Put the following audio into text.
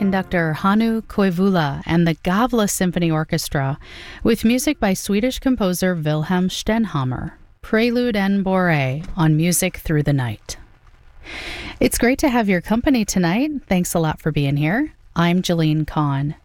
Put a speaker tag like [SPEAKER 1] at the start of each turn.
[SPEAKER 1] conductor Hannu Koivula and the Gavle Symphony Orchestra with music by Swedish composer Wilhelm Stenhammar, Prelude en Boree on Music Through the Night. It's great to have your company tonight. Thanks a lot for being here. I'm Jolene Kahn.